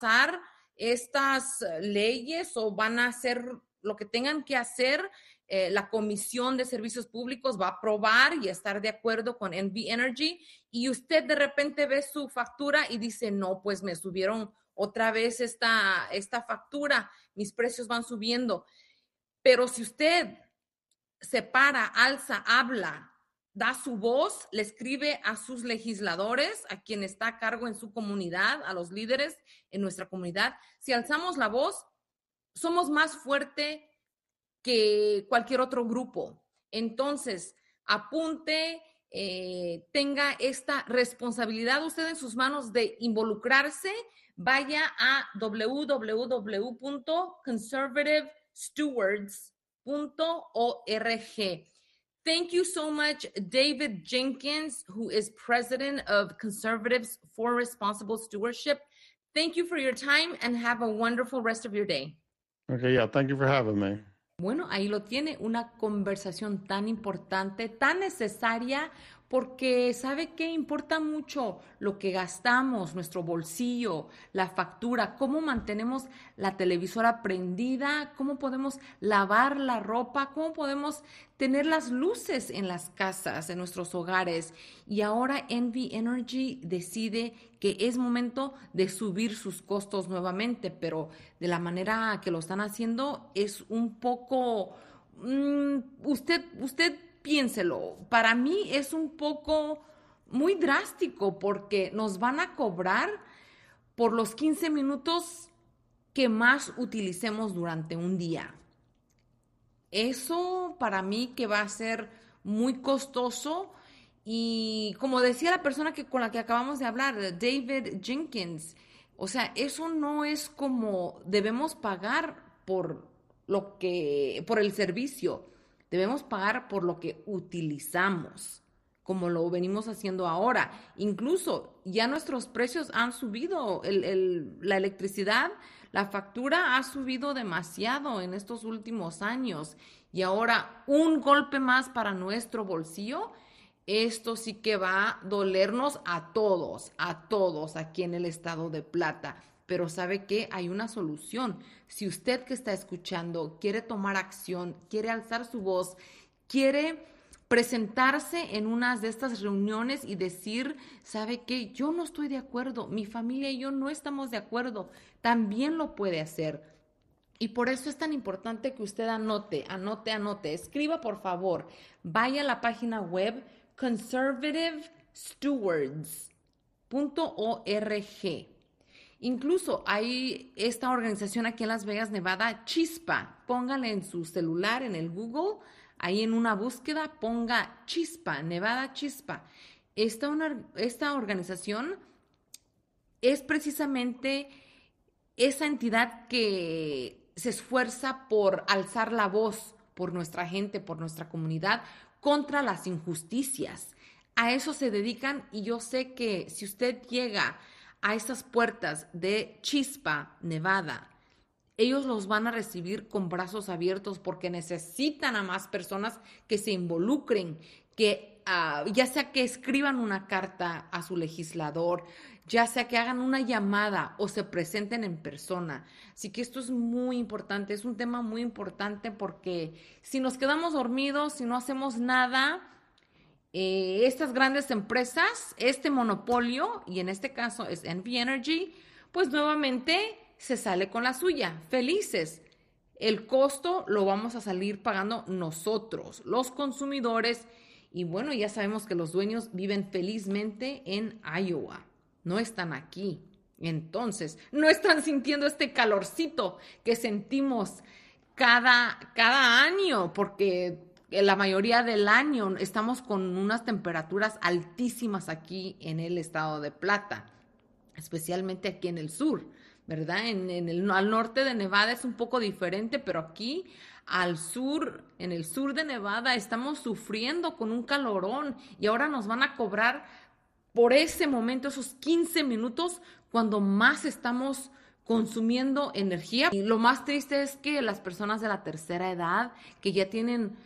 pasar estas leyes o van a hacer lo que tengan que hacer. La Comisión de Servicios Públicos va a aprobar y estar de acuerdo con NV Energy, y usted de repente ve su factura y dice, no, pues me subieron otra vez esta factura, mis precios van subiendo. Pero si usted se para, alza, habla, da su voz, le escribe a sus legisladores, a quien está a cargo en su comunidad, a los líderes en nuestra comunidad, si alzamos la voz, somos más fuerte que cualquier otro grupo. Entonces, apunte, tenga esta responsabilidad usted en sus manos de involucrarse. Vaya a www.conservativestewards.org. Thank you so much, David Jenkins, who is president of Conservatives for Responsible Stewardship. Thank you for your time and have a wonderful rest of your day. Okay, yeah, thank you for having me. Bueno, ahí lo tiene, una conversación tan importante, tan necesaria, porque ¿sabe qué? Importa mucho lo que gastamos, nuestro bolsillo, la factura, cómo mantenemos la televisora prendida, cómo podemos lavar la ropa, cómo podemos tener las luces en las casas, en nuestros hogares. Y ahora NV Energy decide que es momento de subir sus costos nuevamente, pero de la manera que lo están haciendo es un poco, usted piénselo, para mí es un poco muy drástico porque nos van a cobrar por los 15 minutos que más utilicemos durante un día. Eso para mí que va a ser muy costoso. Y como decía la persona con la que acabamos de hablar, David Jenkins, o sea, eso no es como debemos pagar por el servicio, debemos pagar por lo que utilizamos, como lo venimos haciendo ahora. Incluso ya nuestros precios han subido, la electricidad, la factura ha subido demasiado en estos últimos años, y ahora un golpe más para nuestro bolsillo. Esto sí que va a dolernos a todos aquí en el estado de Plata. Pero ¿sabe qué? Hay una solución. Si usted que está escuchando quiere tomar acción, quiere alzar su voz, quiere presentarse en una de estas reuniones y decir, ¿sabe qué? Yo no estoy de acuerdo, mi familia y yo no estamos de acuerdo, también lo puede hacer. Y por eso es tan importante que usted anote. Escriba, por favor. Vaya a la página web conservativestewards.org. Incluso hay esta organización aquí en Las Vegas, Nevada, Chispa. Póngale en su celular, en el Google, ahí en una búsqueda, ponga Chispa, Nevada Chispa. Esta organización es precisamente esa entidad que se esfuerza por alzar la voz por nuestra gente, por nuestra comunidad, contra las injusticias. A eso se dedican, y yo sé que si usted llega a esas puertas de Chispa, Nevada, ellos los van a recibir con brazos abiertos porque necesitan a más personas que se involucren, que ya sea que escriban una carta a su legislador, ya sea que hagan una llamada o se presenten en persona. Así que esto es muy importante, es un tema muy importante porque si nos quedamos dormidos, si no hacemos nada, estas grandes empresas, este monopolio, y en este caso es NV Energy, pues nuevamente se sale con la suya, felices. El costo lo vamos a salir pagando nosotros, los consumidores, y bueno, ya sabemos que los dueños viven felizmente en Iowa, no están aquí. Entonces, no están sintiendo este calorcito que sentimos cada año, porque la mayoría del año estamos con unas temperaturas altísimas aquí en el estado de Plata, especialmente aquí en el sur, ¿verdad? Al norte de Nevada es un poco diferente, pero aquí al sur, en el sur de Nevada, estamos sufriendo con un calorón, y ahora nos van a cobrar por ese momento, esos 15 minutos, cuando más estamos consumiendo energía. Y lo más triste es que las personas de la tercera edad, que ya tienen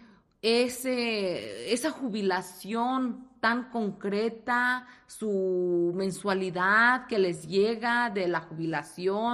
esa jubilación tan concreta, su mensualidad que les llega de la jubilación,